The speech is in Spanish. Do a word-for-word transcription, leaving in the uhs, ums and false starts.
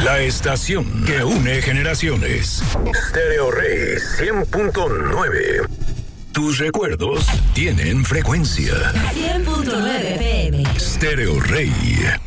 La estación que une generaciones. Stereo Rey cien punto nueve. Tus recuerdos tienen frecuencia. cien punto nueve F M. Stereo Rey.